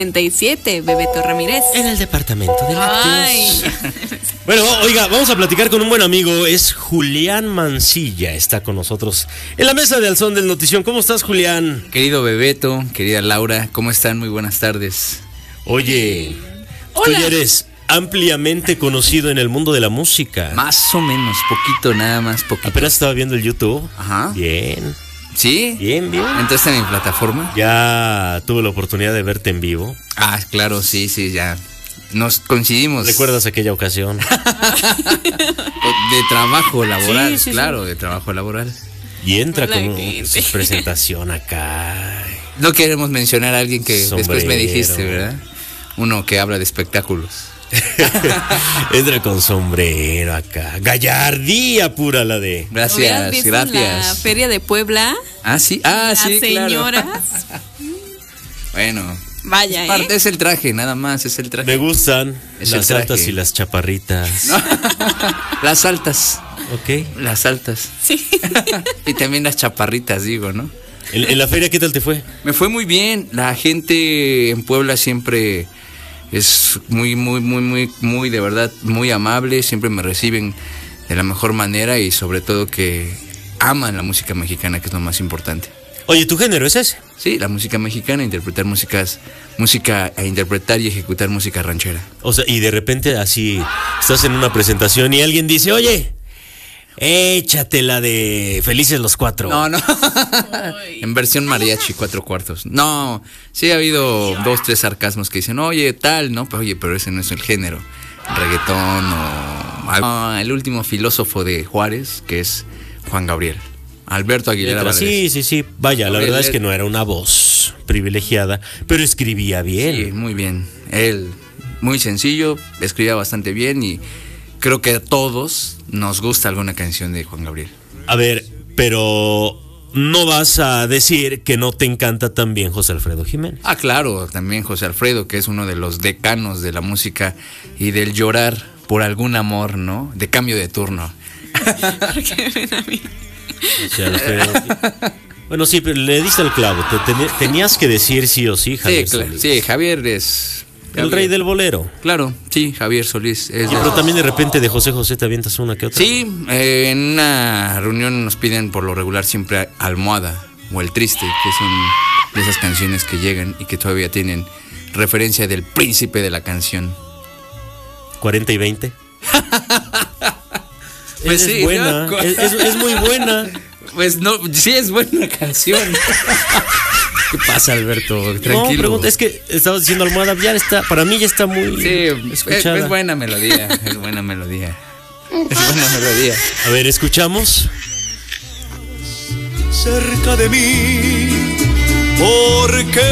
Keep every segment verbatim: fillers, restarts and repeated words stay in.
treinta y siete, Bebeto Ramírez. En el departamento de lácteos. Ay. Bueno, oiga, vamos a platicar con un buen amigo. Es Julián Mancilla, está con nosotros en la mesa de Al Son del Notición. ¿Cómo estás, Julián? Querido Bebeto, querida Laura, ¿cómo están? Muy buenas tardes. Oye, Hola. tú ya eres ampliamente conocido en el mundo de la música. Más o menos, poquito, nada más, poquito. Apenas estaba viendo el YouTube. Ajá. Bien, ¿Sí? bien, bien. ¿Entraste en mi plataforma? Ya tuve la oportunidad de verte en vivo. Ah, claro, sí, sí, ya. Nos coincidimos. ¿Recuerdas aquella ocasión? De trabajo laboral, Sí, sí, claro, de trabajo laboral. Y entra Hola, con un- gente. su presentación acá. No queremos mencionar a alguien que después me Sombrero. dijiste, ¿verdad? Uno que habla de espectáculos. Entra con sombrero acá. Gallardía pura la de. Gracias, ¿Hubieras visto La gracias. Feria de Puebla. Ah, sí, ah, Las sí, claro. señoras. Bueno, Vaya, es, parte- ¿eh? es el traje, nada más, es el traje. Me gustan Es las el traje. altas y las chaparritas. Las altas, Ok. las altas. Sí. Y también las chaparritas, digo, ¿no? En, en la feria, ¿qué tal te fue? Me fue muy bien. La gente en Puebla siempre es muy, muy, muy, muy, muy, de verdad, muy amable. Siempre me reciben de la mejor manera y sobre todo que aman la música mexicana, que es lo más importante. Oye, ¿tu género es ese? Sí, la música mexicana, interpretar músicas, música, a interpretar y ejecutar música ranchera. O sea, y de repente así estás en una presentación y alguien dice, oye, échate la de Felices los Cuatro. No, no. En versión mariachi, cuatro cuartos. No, sí ha habido dos, tres sarcasmos que dicen, oye, tal, ¿no? Pero oye, pero ese no es el género. Reggaetón o... Ah, el último filósofo de Juárez, que es Juan Gabriel. Alberto Aguilera Letra, Valdés. sí, sí, sí. Vaya, la verdad es que no era una voz privilegiada, pero escribía bien. Sí, muy bien. Él, muy sencillo, escribía bastante bien y creo que a todos nos gusta alguna canción de Juan Gabriel. A ver, pero no vas a decir que no te encanta también José Alfredo Jiménez. Ah, claro, también José Alfredo, que es uno de los decanos de la música y del llorar por algún amor, ¿no? De cambio de turno. Porque ven a mí. José Alfredo. Bueno, sí, pero le diste el clavo. Te ten- tenías que decir sí o sí, Sí, Javier claro, Solís. sí, Javier es... El Javier. rey del bolero. Claro, sí, Javier Solís. Es Oye, de- pero también de repente de José José te avientas una que otra. Sí, eh, en una reunión nos piden por lo regular siempre Almohada o El Triste, que son de esas canciones que llegan y que todavía tienen referencia del príncipe de la canción. cuarenta y veinte. Pues es sí, buena. ¿no? Es, es- es muy buena. Pues no, sí es buena canción. ¿Qué pasa, Alberto? No, Tranquilo. pregunta, es que estabas diciendo Almohada, ya está, para mí ya está muy Sí, es, escuchada. es buena melodía, es buena melodía. Es buena melodía. A ver, escuchamos. Cerca de mí, porque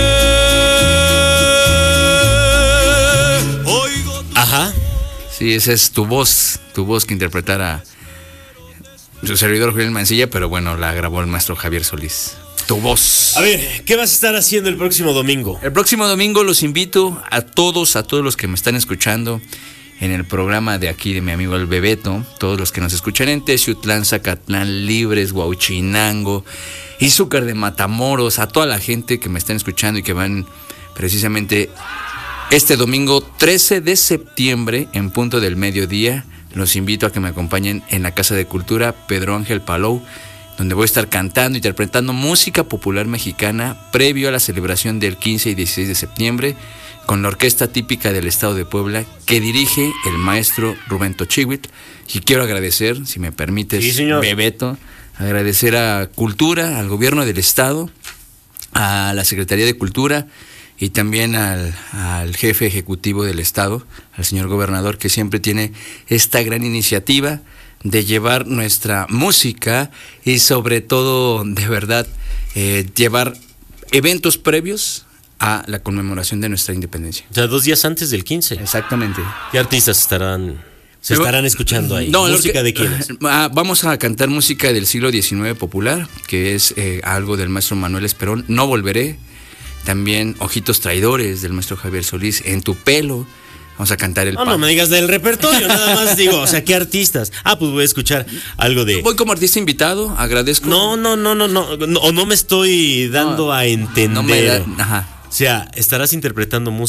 oigo Ajá. Sí, esa es tu voz, tu voz que interpretara su servidor Julián Mancilla, pero bueno, la grabó el maestro Javier Solís. Tu voz. A ver, ¿qué vas a estar haciendo el próximo domingo? El próximo domingo los invito a todos, a todos los que me están escuchando en el programa de aquí de mi amigo el Bebeto, todos los que nos escuchan en Teciutlán, Zacatlán, Libres, Huauchinango, Izúcar de Matamoros, a toda la gente que me están escuchando y que van precisamente este domingo trece de septiembre en punto del mediodía. Los invito a que me acompañen en la Casa de Cultura Pedro Ángel Palou, donde voy a estar cantando, interpretando música popular mexicana previo a la celebración del quince y dieciséis de septiembre con la orquesta típica del estado de Puebla que dirige el maestro Rubén Tochihuitl. Y quiero agradecer, si me permites, Sí, señor. Bebeto, agradecer a Cultura, al gobierno del estado, a la Secretaría de Cultura y también al, al jefe ejecutivo del estado, al señor gobernador, que siempre tiene esta gran iniciativa de llevar nuestra música y sobre todo, de verdad, eh, llevar eventos previos a la conmemoración de nuestra independencia. O sea, dos días antes del quince. Exactamente. ¿Qué artistas estarán, se Pero- estarán escuchando ahí? No, lo ¿Música que- de quiénes? Ah, vamos a cantar música del siglo diecinueve popular, que es eh, algo del maestro Manuel Esperón. No volveré. También Ojitos Traidores del maestro Javier Solís. En tu pelo. Vamos a cantar el No, no pa- me digas del repertorio, nada más digo, o sea, ¿qué artistas? Ah, pues voy a escuchar algo de... Voy como artista invitado, agradezco. No, no, no, no, no, no, o no me estoy dando No, a entender. No me da, ajá. O sea, estarás interpretando música